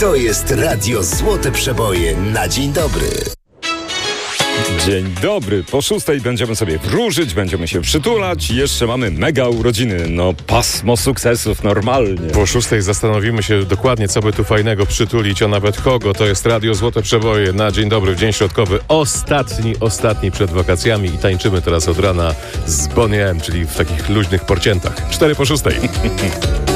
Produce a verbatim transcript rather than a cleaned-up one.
To jest Radio Złote Przeboje na dzień dobry. Dzień dobry. Po szóstej będziemy sobie wróżyć, będziemy się przytulać i jeszcze mamy mega urodziny. No, pasmo sukcesów normalnie. Po szóstej zastanowimy się dokładnie, co by tu fajnego przytulić, a nawet kogo. To jest Radio Złote Przeboje na dzień dobry w dzień środkowy. Ostatni, ostatni przed wakacjami i tańczymy teraz od rana z Boniem, czyli w takich luźnych porciętach. Cztery po szóstej.